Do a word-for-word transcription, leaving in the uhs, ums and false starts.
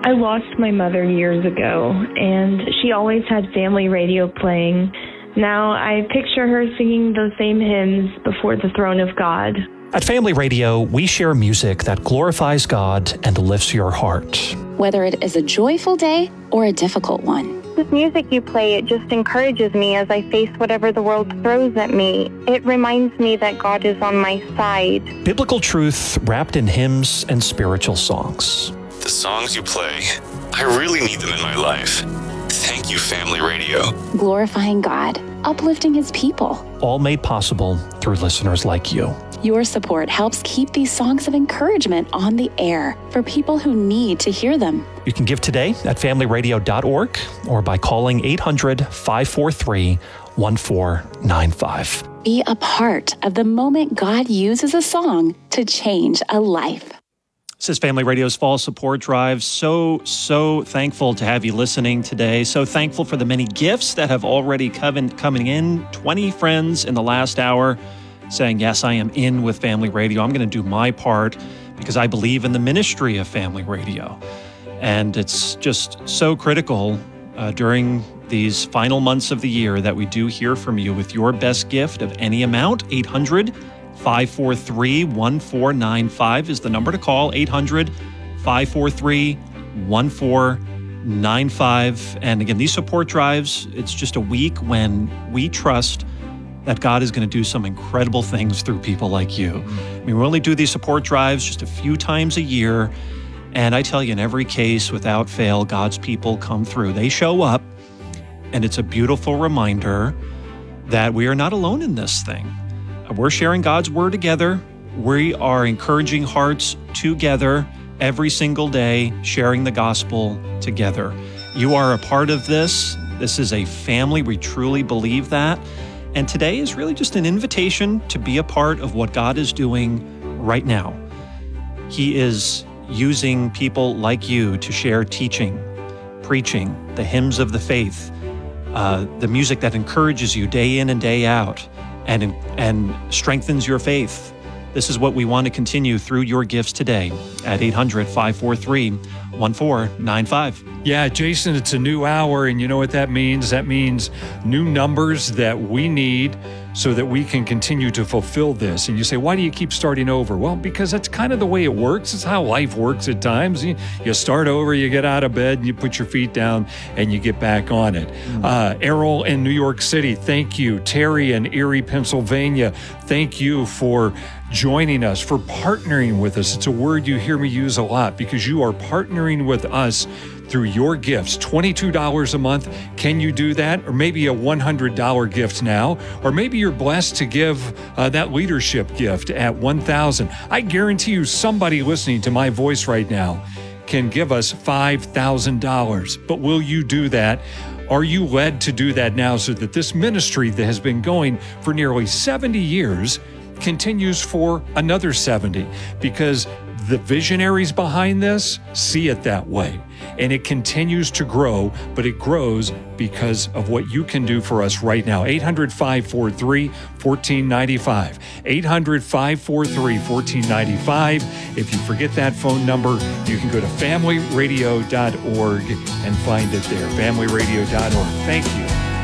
I lost my mother years ago, and she always had family radio playing. Now I picture her singing those same hymns before the throne of God. At Family Radio, we share music that glorifies God and lifts your heart. Whether it is a joyful day or a difficult one. This music you play, it just encourages me as I face whatever the world throws at me. It reminds me that God is on my side. Biblical truth wrapped in hymns and spiritual songs. The songs you play, I really need them in my life. Thank you, Family Radio. Glorifying God, uplifting His people. All made possible through listeners like you. Your support helps keep these songs of encouragement on the air for people who need to hear them. You can give today at family radio dot org or by calling eight hundred, five four three, one four nine five. Be a part of the moment God uses a song to change a life. This is Family Radio's Fall Support Drive. So, so thankful to have you listening today. So thankful for the many gifts that have already come coming in. twenty friends in the last hour saying, yes, I am in with Family Radio. I'm going to do my part because I believe in the ministry of Family Radio. And it's just so critical uh, during these final months of the year that we do hear from you with your best gift of any amount. eight hundred, five four three, one four nine five is the number to call. eight hundred, five four three, one four nine five. And again, these support drives, it's just a week when we trust that God is going to do some incredible things through people like you. I mean, we only do these support drives just a few times a year. And I tell you, in every case, without fail, God's people come through. They show up, and it's a beautiful reminder that we are not alone in this thing. We're sharing God's word together. We are encouraging hearts together every single day, sharing the gospel together. You are a part of this. This is a family. We truly believe that. And today is really just an invitation to be a part of what God is doing right now. He is using people like you to share teaching, preaching, the hymns of the faith, uh, the music that encourages you day in and day out and, and strengthens your faith. This is what we want to continue through your gifts today at eight hundred, five four three, one four nine five. Yeah, Jason, it's a new hour, and you know what that means? That means new numbers that we need so that we can continue to fulfill this. And you say, why do you keep starting over? Well, because that's kind of the way it works. It's how life works at times. You, you start over, you get out of bed, and you put your feet down, and you get back on it. Mm-hmm. Uh, Errol in New York City, thank you. Terry in Erie, Pennsylvania, thank you for joining us, for partnering with us. It's a word you hear me use a lot because you are partnering with us through your gifts. twenty-two dollars a month. Can you do that? Or maybe a one hundred dollars gift now. Or maybe you're blessed to give uh, that leadership gift at one thousand dollars. I guarantee you somebody listening to my voice right now can give us five thousand dollars. But will you do that? Are you led to do that now so that this ministry that has been going for nearly seventy years continues for another seventy? Because the visionaries behind this see it that way. And it continues to grow, but it grows because of what you can do for us right now. eight hundred, five four three, one four nine five. eight hundred, five four three, one four nine five. If you forget that phone number, you can go to family radio dot org and find it there. family radio dot org. Thank you.